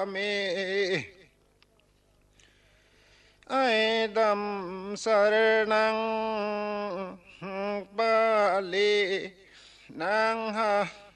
mi ai đam saranang pa li nang ha